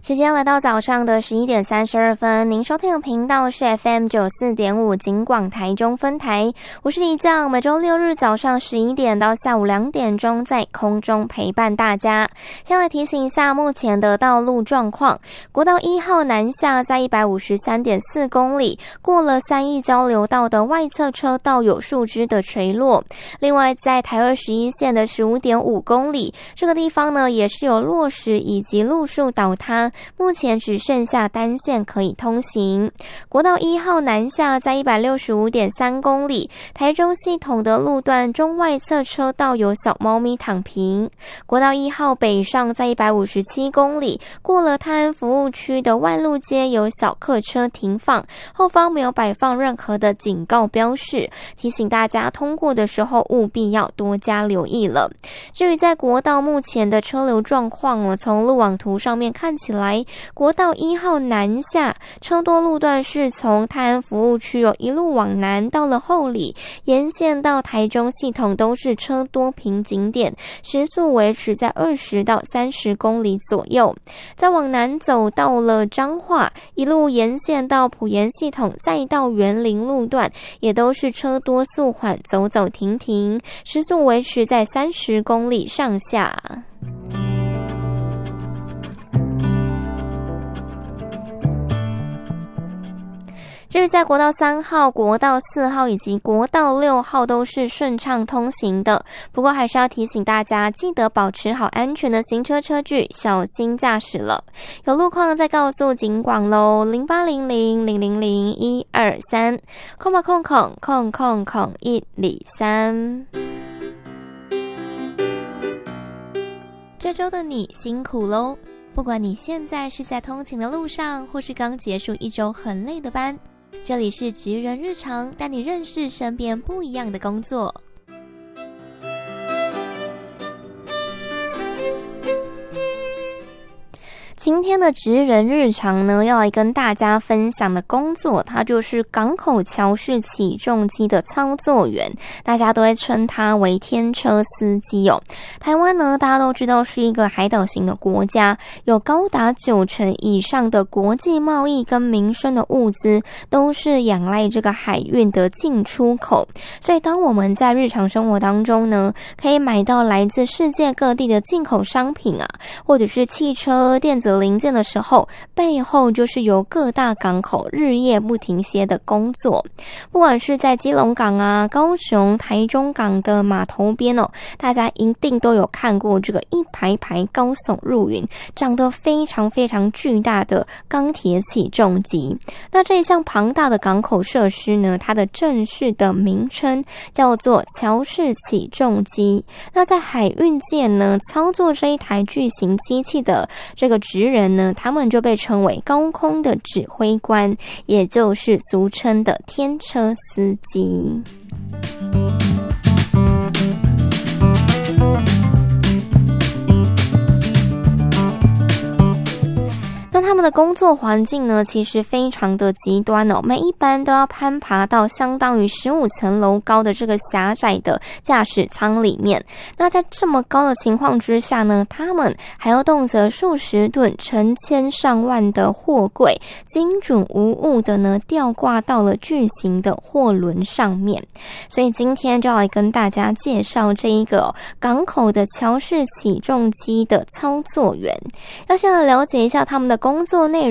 时间来到早上的11点32分，您收听的频道是 FM94.5 警广台中分台，我是李酱，每周六日早上11点到下午2点钟在空中陪伴大家。先来提醒一下目前的道路状况，国道1号南下在 153.4 公里，过了三义交流道的外侧车道有树枝的垂落。另外在台21线的 15.5 公里，这个地方呢也是有落石以及路树倒塌，目前只剩下单线可以通行。国道1号南下在 165.3 公里，台中系统的路段中外侧车道有小猫咪躺平。国道1号北上在157公里，过了泰安服务区的外路街有小客车停放，后方没有摆放任何的警告标示，提醒大家通过的时候务必要多加留意了。至于在国道目前的车流状况，从路网图上面看起来，国道1号南下车多路段是从泰安服务区一路往南，到了后里沿线到台中系统都是车多瓶颈点，时速维持在20到30公里左右。再往南走到了彰化，一路沿线到埔盐系统，再到园林路段也都是车多速缓，走走停停，时速维持在30公里上下。至于在国道3号、国道4号以及国道6号都是顺畅通行的，不过还是要提醒大家，记得保持好安全的行车车距，小心驾驶了。有路况再告诉警广咯，0800000123，空吧空空空空空123。这周的你辛苦咯，不管你现在是在通勤的路上，或是刚结束一周很累的班，这里是职人日常，带你认识身边不一样的工作。今天的职人日常呢，要来跟大家分享的工作，它就是港口桥式起重机的操作员，大家都会称它为天车司机哦。台湾呢，大家都知道是一个海岛型的国家，有高达90%以上的国际贸易跟民生的物资都是仰赖这个海运的进出口，所以当我们在日常生活当中呢，可以买到来自世界各地的进口商品啊，或者是汽车、电子零件的时候，背后就是由各大港口日夜不停歇的工作。不管是在基隆港啊、高雄、台中港的码头边哦，大家一定都有看过这个一排排高耸入云、长得非常非常巨大的钢铁起重机。那这一项庞大的港口设施呢，它的正式的名称叫做桥式起重机。那在海运界呢，操作这一台巨型机器的这个职人呢，他们就被称为高空的指挥官，也就是俗称的天车司机。那他们的工作环境呢，其实非常的极端哦，每一班都要攀爬到相当于15层楼高的这个狭窄的驾驶舱里面。那在这么高的情况之下呢，他们还要动辄数十吨、成千上万的货柜，精准无误的呢吊挂到了巨型的货轮上面。所以今天就要来跟大家介绍这一个港口的桥式起重机的操作员。要先来了解一下他们的工作内容。